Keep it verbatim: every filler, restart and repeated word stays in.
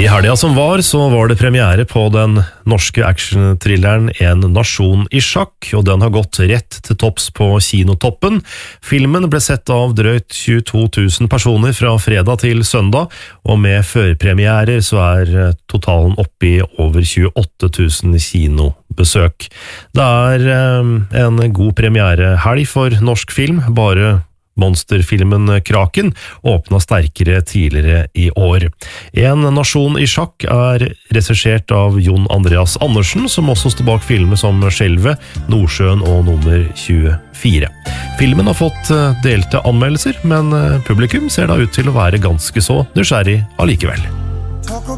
I helga som var, så var det premiere på den norske action-thrilleren En nasjon i sjakk, og den har gått rett til topps på kinotoppen. Filmen ble sett av drøyt tjueto tusen personer fra fredag til søndag, og med førpremierer så er totalen oppe i over tjueåtte tusen kinobesøk. Det er en god premierehelg for norsk film, bare monsterfilmen Kraken åpnet sterkere tidligere i år. En nasjon i sjakk er regissert av Jon Andreas Andersen, som også står bak filmer som Skjelvet, Nordsjøen og nummer tjuefire. Filmen har fått delte anmeldelser, men publikum ser da ut til å være ganske så nysgjerrig allikevel.